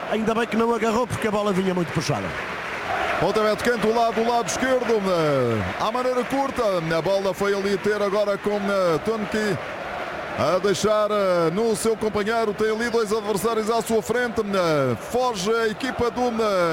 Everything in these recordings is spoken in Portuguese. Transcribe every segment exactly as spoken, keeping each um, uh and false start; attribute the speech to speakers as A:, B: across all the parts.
A: ainda bem que não agarrou porque a bola vinha muito puxada.
B: Pontapé de canto, lado do lado esquerdo, à maneira curta, a bola foi ali ter agora com Tonki a deixar no seu companheiro, tem ali dois adversários à sua frente, foge a equipa do,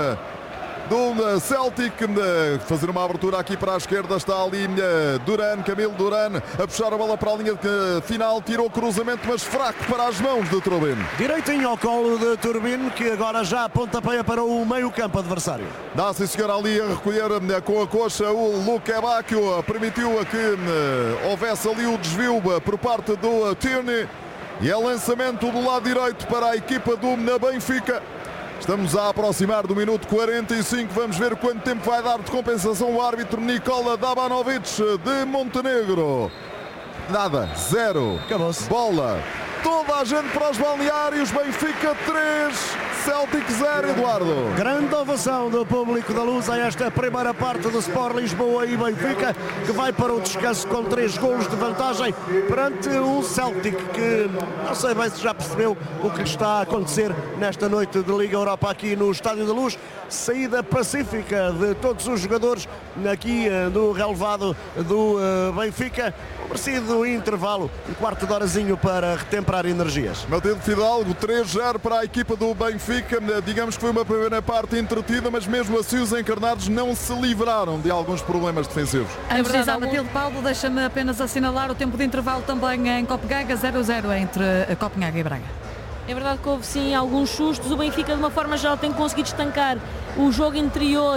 B: do Celtic, fazer uma abertura aqui para a esquerda, está ali Duran, Camilo Duran, a puxar a bola para a linha final, tirou o cruzamento, mas fraco para as mãos de Turbin.
A: Direitinho ao colo de Turbin, que agora já pontapeia para o meio campo adversário.
B: Dá sim senhor ali a recolher com a coxa o Luque Bacchio, permitiu que houvesse ali o desvio por parte do Tierney e é lançamento do lado direito para a equipa do Benfica. Estamos a aproximar do minuto quarenta e cinco. Vamos ver quanto tempo vai dar de compensação o árbitro Nikola Dabanovic de Montenegro. Nada, zero.
A: Acabou-se.
B: Bola. Toda a gente para os balneários. Benfica três, Celtic zero, Eduardo.
A: Grande ovação do público da Luz a esta primeira parte do Sport Lisboa e Benfica, que vai para o descanso com três golos de vantagem perante um Celtic que não sei bem se já percebeu o que lhe está a acontecer nesta noite de Liga Europa aqui no Estádio da Luz. Saída pacífica de todos os jogadores aqui no relevado do Benfica. Um merecido intervalo, um quarto de horazinho para retemperar energias.
B: Matilde Fidalgo, três zero para a equipa do Benfica. Digamos que foi uma primeira parte entretida, mas mesmo assim os encarnados não se livraram de alguns problemas defensivos.
C: É verdade, Matilde Paulo, deixa-me apenas assinalar o tempo de intervalo também em Copenhaga, zero a zero entre Copenhaga e Braga.
D: É verdade que houve sim alguns sustos. O Benfica, de uma forma geral, tem conseguido estancar o jogo interior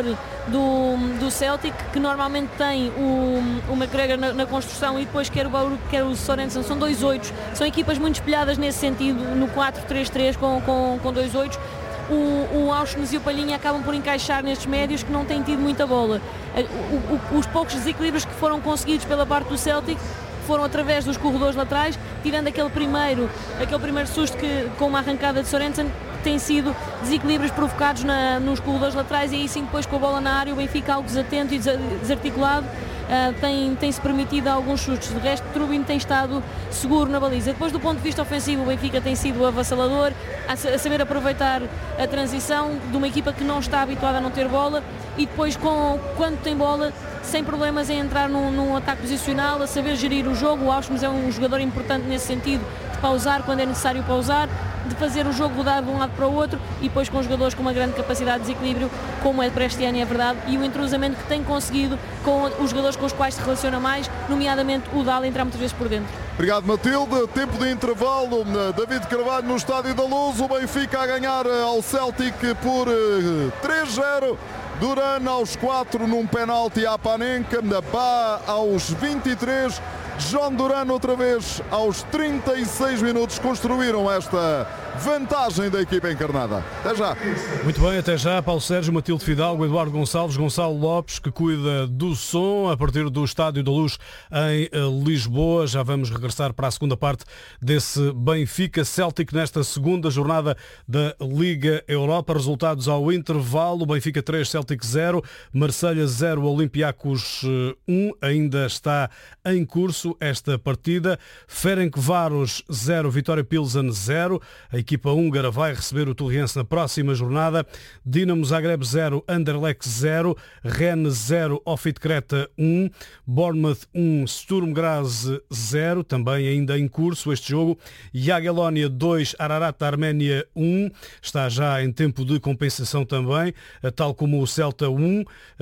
D: do, do Celtic, que normalmente tem o, o McGregor na, na construção, e depois quer o Bauru, quer o Sorensen. São dois oitos. São equipas muito espelhadas nesse sentido, no quatro três três com, com, com dois oitos. O, o Auschwitz e o Palhinha acabam por encaixar nestes médios que não têm tido muita bola. O, o, os poucos desequilíbrios que foram conseguidos pela parte do Celtic foram através dos corredores laterais, tirando aquele primeiro, aquele primeiro susto que, com uma arrancada de Sorensen, tem sido desequilíbrios provocados na, nos corredores laterais, e aí sim depois com a bola na área o Benfica algo desatento e desarticulado uh, tem, tem-se permitido alguns sustos. De resto, Trubin tem estado seguro na baliza. Depois, do ponto de vista ofensivo, o Benfica tem sido avassalador, a, a saber aproveitar a transição de uma equipa que não está habituada a não ter bola, e depois com, quando tem bola, sem problemas em entrar num, num ataque posicional, a saber gerir o jogo. O Auschwitz é um jogador importante nesse sentido, de pausar quando é necessário pausar, de fazer o jogo rodar de um lado para o outro, e depois com jogadores com uma grande capacidade de desequilíbrio, como é para este ano, é verdade, e o entrosamento que tem conseguido com os jogadores com os quais se relaciona mais, nomeadamente o Dal, entrar muitas vezes por dentro.
B: Obrigado, Matilde. Tempo de intervalo. David Carvalho no Estádio da Luz. O Benfica a ganhar ao Celtic por três zero. Duran aos quatro num penalti à Panenka, Bá aos vinte e três, João Duran outra vez aos trinta e seis minutos construíram esta vantagem da equipa encarnada. Até já.
E: Muito bem, até já. Paulo Sérgio, Matilde Fidalgo, Eduardo Gonçalves, Gonçalo Lopes, que cuida do som a partir do Estádio da Luz em Lisboa. Já vamos regressar para a segunda parte desse Benfica Celtic nesta segunda jornada da Liga Europa. Resultados ao intervalo: Benfica três, Celtic zero, Marselha zero, Olympiacos um. Ainda está em curso esta partida. Ferencváros zero, Vitória Pilsen zero. A equipa húngara vai receber o Torriense na próxima jornada. Dinamo Zagreb zero, Anderlecht zero, Rennes zero, Ofit Creta um, Bournemouth um, Sturm Graz zero, também ainda em curso este jogo. Jagiellonia dois, Ararat da Arménia um, está já em tempo de compensação também, tal como o Celta um,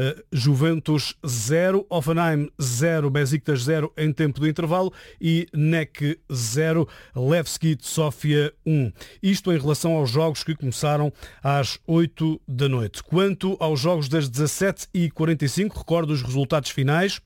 E: Juventus zero, Hoffenheim zero, Besiktas zero em tempo de intervalo, e N E C zero, Levski de Sofia um. Isto em relação aos jogos que começaram às oito da noite. Quanto aos jogos das dezassete e quarenta e cinco, recordo os resultados finais.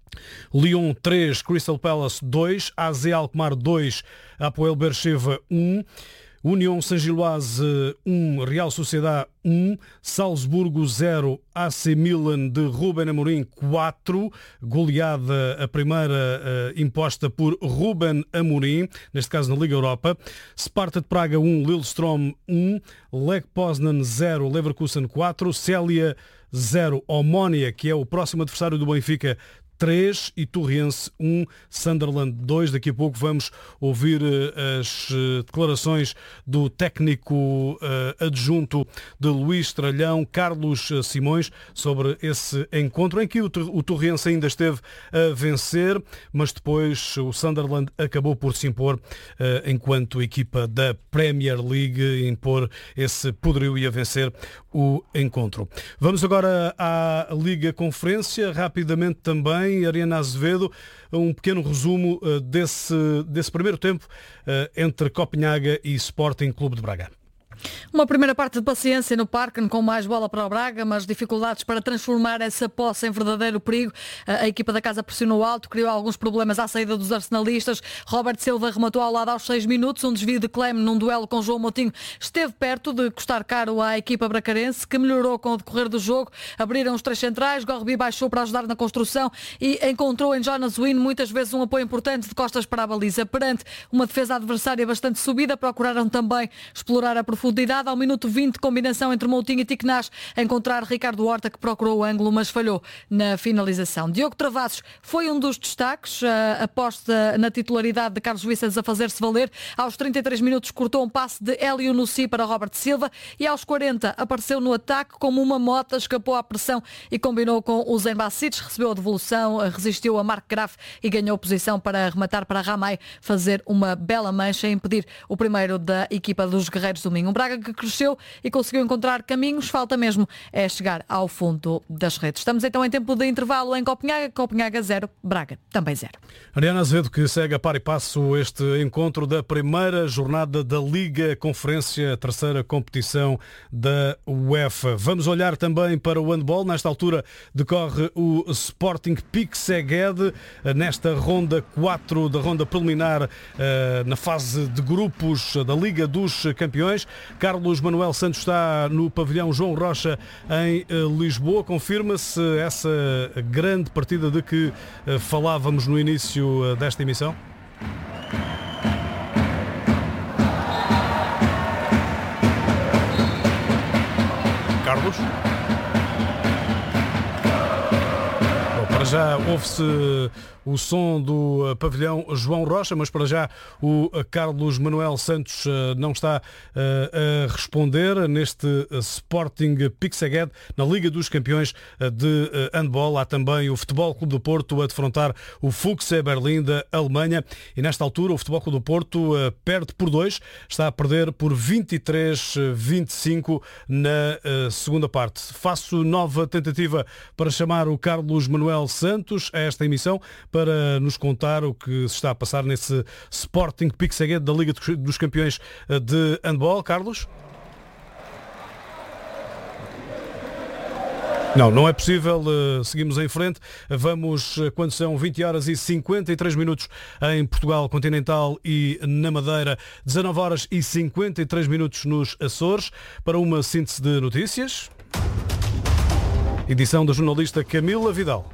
E: Lyon três, Crystal Palace dois, A Z Alkmaar dois, Apoel Beersheva um, União Saint-Gilloise um, Real Sociedade um, Salzburgo zero, A C Milan de Ruben Amorim quatro, goleada a primeira uh, imposta por Ruben Amorim, neste caso na Liga Europa. Sparta de Praga um, Lillestrøm um, Lech Poznan zero, Leverkusen quatro, Célia zero, Omonia, que é o próximo adversário do Benfica, três e Torriense um, Sunderland dois. Daqui a pouco vamos ouvir as declarações do técnico adjunto de Luís Tralhão, Carlos Simões, sobre esse encontro em que o Torriense ainda esteve a vencer, mas depois o Sunderland acabou por se impor enquanto equipa da Premier League, impor esse poderio e a vencer o encontro. Vamos agora à Liga Conferência, rapidamente também. Ariana Azevedo, um pequeno resumo desse, desse primeiro tempo entre Copenhaga e Sporting Clube de Braga.
C: Uma primeira parte de paciência no Parken, com mais bola para o Braga, mas dificuldades para transformar essa posse em verdadeiro perigo. A equipa da casa pressionou alto, criou alguns problemas à saída dos arsenalistas. Robert Silva rematou ao lado aos seis minutos. Um desvio de Clem num duelo com João Moutinho esteve perto de custar caro à equipa bracarense, que melhorou com o decorrer do jogo. Abriram os três centrais, Gorbi baixou para ajudar na construção e encontrou em Jonas Wynn muitas vezes um apoio importante de costas para a baliza. Perante uma defesa adversária bastante subida, procuraram também explorar a profundidade. Ao minuto vinte, combinação entre Moutinho e Tiquenaz, encontrar Ricardo Horta, que procurou o ângulo, mas falhou na finalização. Diogo Travassos foi um dos destaques, a aposta na titularidade de Carlos Vicens a fazer-se valer. Aos trinta e três minutos cortou um passe de Hélio Nussi para Robert Silva e aos quarenta apareceu no ataque como uma mota, escapou à pressão e combinou com o Zen Bacic, recebeu a devolução, resistiu a Marc Graf e ganhou posição para rematar para Ramay fazer uma bela mancha e impedir o primeiro da equipa dos Guerreiros do Minho. Braga que cresceu e conseguiu encontrar caminhos, falta mesmo é chegar ao fundo das redes. Estamos então em tempo de intervalo em Copenhaga, Copenhaga zero, Braga também zero.
E: Ariana Azevedo, que segue a par e passo este encontro da primeira jornada da Liga Conferência, terceira competição da UEFA. Vamos olhar também para o handball. Nesta altura decorre o Sporting Pick-Szeged nesta ronda quatro da ronda preliminar na fase de grupos da Liga dos Campeões. Carlos Manuel Santos está no pavilhão João Rocha em Lisboa. Confirma-se essa grande partida de que falávamos no início desta emissão? Carlos? Bom, para já ouve-se o som do pavilhão João Rocha, mas para já o Carlos Manuel Santos não está a responder neste Sporting Pick-Szeged na Liga dos Campeões de handball. Há também o Futebol Clube do Porto a defrontar o Füchse Berlim da Alemanha e nesta altura o Futebol Clube do Porto perde por dois, está a perder por vinte e três a vinte e cinco na segunda parte. Faço nova tentativa para chamar o Carlos Manuel Santos a esta emissão para nos contar o que se está a passar nesse Sporting Pick-Szeged da Liga dos Campeões de handball. Carlos? Não, não é possível. Seguimos em frente. Vamos, quando são vinte horas e cinquenta e três minutos em Portugal Continental e na Madeira, dezanove horas e cinquenta e três minutos nos Açores, para uma síntese de notícias. Edição da jornalista Camila Vidal.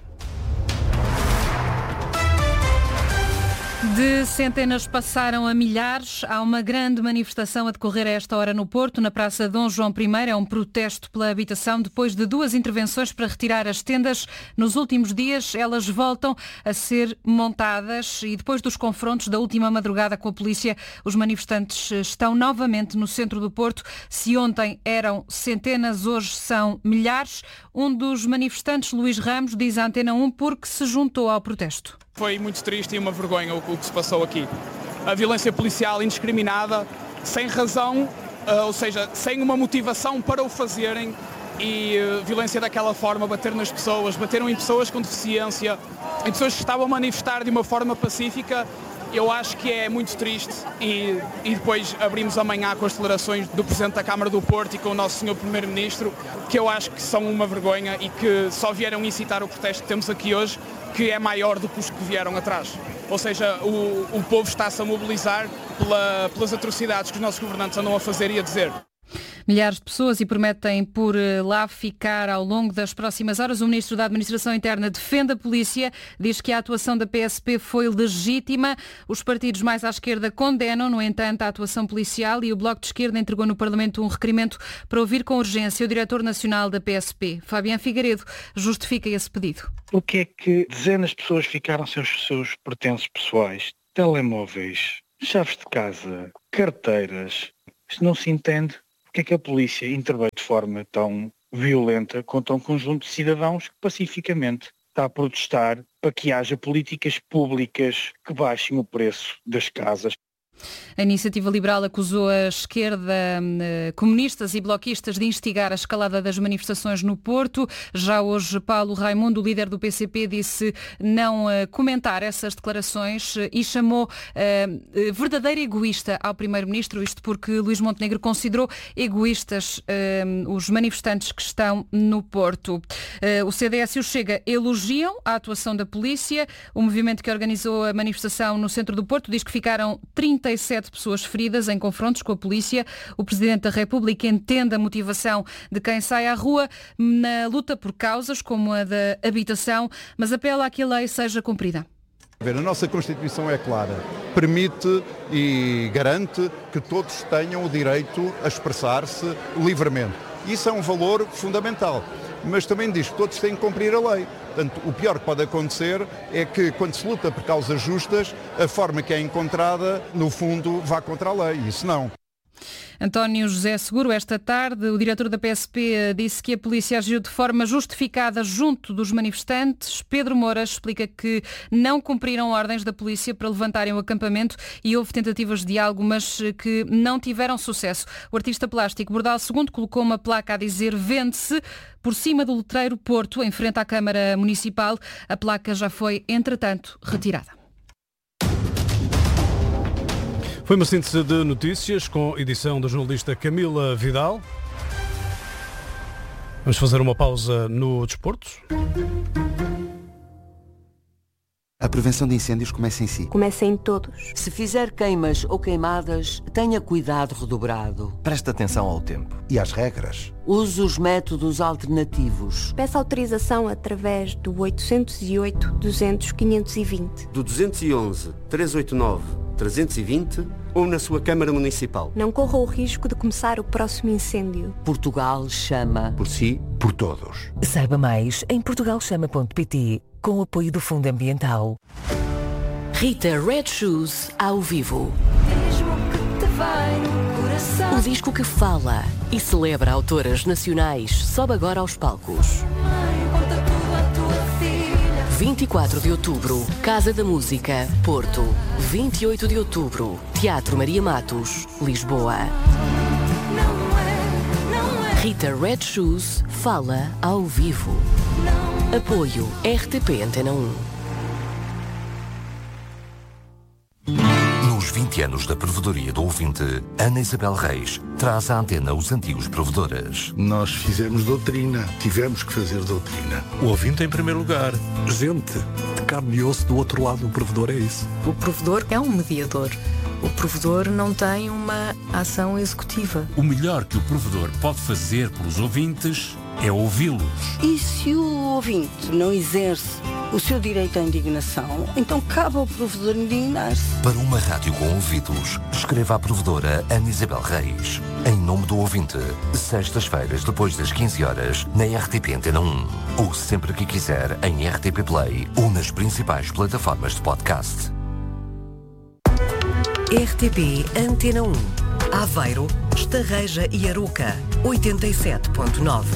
F: De centenas passaram a milhares. Há uma grande manifestação a decorrer a esta hora no Porto, na Praça Dom João I. É um protesto pela habitação depois de duas intervenções para retirar as tendas. Nos últimos dias elas voltam a ser montadas e depois dos confrontos da última madrugada com a polícia, os manifestantes estão novamente no centro do Porto. Se ontem eram centenas, hoje são milhares. Um dos manifestantes, Luís Ramos, diz à Antena um porque se juntou ao protesto.
G: Foi muito triste e uma vergonha o que se passou aqui. A violência policial indiscriminada, sem razão, ou seja, sem uma motivação para o fazerem, e violência daquela forma, bater nas pessoas, bateram em pessoas com deficiência, em pessoas que estavam a manifestar de uma forma pacífica. Eu acho que é muito triste e, e depois abrimos amanhã com as declarações do Presidente da Câmara do Porto e com o nosso senhor Primeiro-Ministro, que eu acho que são uma vergonha e que só vieram incitar o protesto que temos aqui hoje, que é maior do que os que vieram atrás. Ou seja, o, o povo está-se a mobilizar pela, pelas atrocidades que os nossos governantes andam a fazer e a dizer.
F: milhares de pessoas e prometem por lá ficar ao longo das próximas horas. O Ministro da Administração Interna defende a polícia, diz que a atuação da P S P foi legítima. Os partidos mais à esquerda condenam, no entanto, a atuação policial e o Bloco de Esquerda entregou no Parlamento um requerimento para ouvir com urgência o Diretor Nacional da P S P. Fabián Figueiredo justifica esse pedido.
H: O que é que dezenas de pessoas ficaram sem os seus pertences pessoais, telemóveis, chaves de casa, carteiras? Isto não se entende. Porque é que a polícia interveio de forma tão violenta contra um conjunto de cidadãos que pacificamente está a protestar para que haja políticas públicas que baixem o preço das casas?
F: A Iniciativa Liberal acusou a esquerda, comunistas e bloquistas de instigar a escalada das manifestações no Porto. Já hoje, Paulo Raimundo, líder do P C P, disse não comentar essas declarações e chamou uh, verdadeiro egoísta ao Primeiro-Ministro, isto porque Luís Montenegro considerou egoístas uh, os manifestantes que estão no Porto. Uh, o C D S e o Chega elogiam a atuação da polícia. O movimento que organizou a manifestação no centro do Porto diz que ficaram trinta e sete pessoas feridas em confrontos com a polícia. O Presidente da República entende a motivação de quem sai à rua na luta por causas como a da habitação, mas apela a que a lei seja cumprida.
I: A nossa Constituição é clara, permite e garante que todos tenham o direito a expressar-se livremente. Isso é um valor fundamental, mas também diz que todos têm que cumprir a lei. Portanto, o pior que pode acontecer é que, quando se luta por causas justas, a forma que é encontrada, no fundo, vá contra a lei. Isso não.
F: António José Seguro, esta tarde, o diretor da P S P disse que a polícia agiu de forma justificada junto dos manifestantes. Pedro Moura explica que não cumpriram ordens da polícia para levantarem o acampamento e houve tentativas de diálogo, mas que não tiveram sucesso. O artista plástico Bordal segundo colocou uma placa a dizer vende-se por cima do letreiro Porto, em frente à Câmara Municipal. A placa já foi, entretanto, retirada.
E: Foi uma síntese de notícias com edição da jornalista Camila Vidal. Vamos fazer uma pausa no desporto.
J: A prevenção de incêndios começa em si.
K: Começa em todos.
L: Se fizer queimas ou queimadas, tenha cuidado redobrado.
M: Preste atenção ao tempo e às regras.
L: Use os métodos alternativos.
K: Peça autorização através do oitocentos e oito, duzentos, quinhentos e vinte.
N: Do duzentos e onze, trezentos e oitenta e nove, trezentos e vinte ou na sua Câmara Municipal.
K: Não corra o risco de começar o próximo incêndio.
L: Portugal chama.
M: Por si, por todos.
O: Saiba mais em portugal chama ponto pt, com o apoio do Fundo Ambiental.
P: Rita Red Shoes ao vivo. O disco que fala e celebra autoras nacionais sobe agora aos palcos. vinte e quatro de outubro, Casa da Música, Porto. vinte e oito de outubro, Teatro Maria Matos, Lisboa. Rita Red Shoes fala ao vivo. Apoio R T P Antena um.
Q: Nos vinte anos da Provedoria do Ouvinte, Ana Isabel Reis traz à antena os antigos provedores.
R: Nós fizemos doutrina, tivemos que fazer doutrina.
S: O ouvinte em primeiro lugar. Gente de carne e osso do outro lado do provedor, é isso.
T: O provedor é um mediador. O provedor não tem uma ação executiva.
U: O melhor que o provedor pode fazer pelos ouvintes é ouvi-los.
V: E se o ouvinte não exerce o seu direito à indignação, então cabe ao provedor indignar-se.
Q: Para uma rádio com ouvidos, escreva à provedora Ana Isabel Reis. Em nome do ouvinte, sextas-feiras depois das quinze horas, na R T P Antena um. Ou sempre que quiser, em R T P Play ou nas principais plataformas de podcast.
O: R T P Antena um. Aveiro, Estarreja e Aroca, oitenta e sete ponto nove.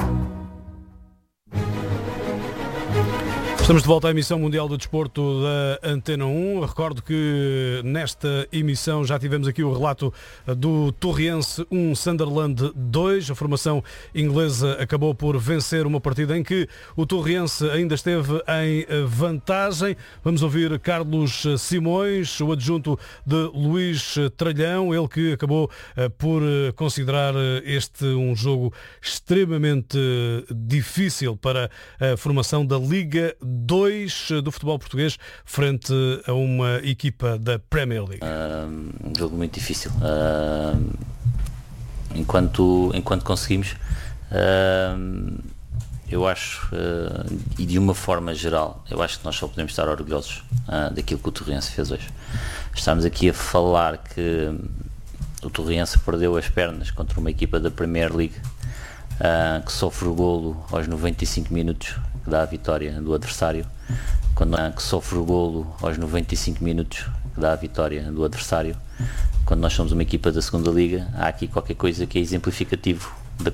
E: Estamos de volta à emissão mundial do desporto da Antena um. Recordo que nesta emissão já tivemos aqui o relato do Torriense um, Sunderland dois. A formação inglesa acabou por vencer uma partida em que o Torriense ainda esteve em vantagem. Vamos ouvir Carlos Simões, o adjunto de Luís Tralhão, ele que acabou por considerar este um jogo extremamente difícil para a formação da Liga dois do futebol português frente a uma equipa da Premier League.
W: Uh, um jogo muito difícil. Uh,
A: enquanto, enquanto conseguimos, uh, eu acho, uh, e de uma forma geral, eu acho que nós só podemos estar orgulhosos uh, daquilo que o Torrense fez hoje. Estamos aqui a falar que o Torrense perdeu as pernas contra uma equipa da Premier League uh, que sofre o golo aos noventa e cinco minutos, que dá a vitória do adversário, quando, uh, que sofre o golo aos noventa e cinco minutos, que dá a vitória do adversário. Quando nós somos uma equipa da segunda Liga, há aqui qualquer coisa que é exemplificativo